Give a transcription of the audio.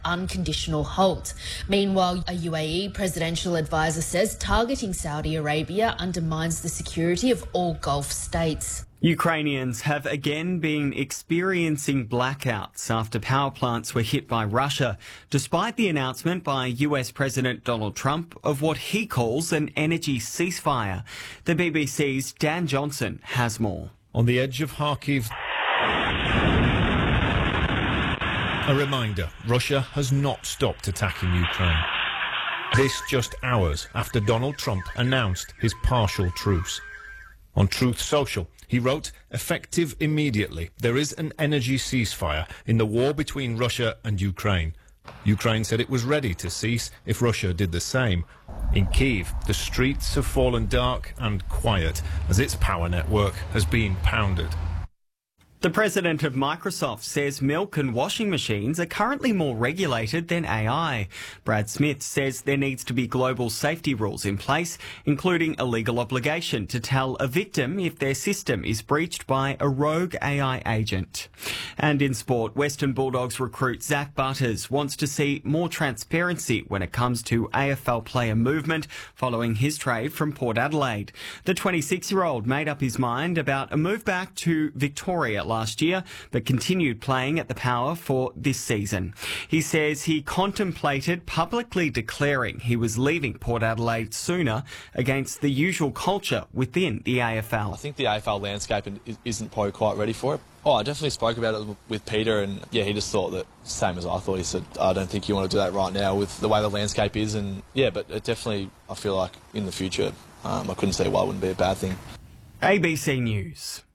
unconditional halt. Meanwhile, a UAE presidential advisor says targeting Saudi Arabia undermines the security of all Gulf states. Ukrainians have again been experiencing blackouts after power plants were hit by Russia, despite the announcement by US President Donald Trump of what he calls an energy ceasefire. The BBC's Dan Johnson has more. On the edge of Kharkiv, a reminder, Russia has not stopped attacking Ukraine. This just hours after Donald Trump announced his partial truce. On Truth Social, he wrote, effective immediately, there is an energy ceasefire in the war between Russia and Ukraine. Ukraine said it was ready to cease if Russia did the same. In Kyiv, the streets have fallen dark and quiet as its power network has been pounded. The president of Microsoft says milk and washing machines are currently more regulated than AI. Brad Smith says there needs to be global safety rules in place, including a legal obligation to tell a victim if their system is breached by a rogue AI agent. And in sport, Western Bulldogs recruit Zach Butters wants to see more transparency when it comes to AFL player movement following his trade from Port Adelaide. The 26-year-old made up his mind about a move back to Victoria last year, but continued playing at the Power for this season. He says he contemplated publicly declaring he was leaving Port Adelaide sooner against the usual culture within the AFL. I think the AFL landscape isn't probably quite ready for it. Oh, I definitely spoke about it with Peter, and yeah, he just thought that same as I thought. He said, I don't think you want to do that right now with the way the landscape is, and yeah, but it definitely, I feel like in the future, I couldn't see why it wouldn't be a bad thing. ABC News.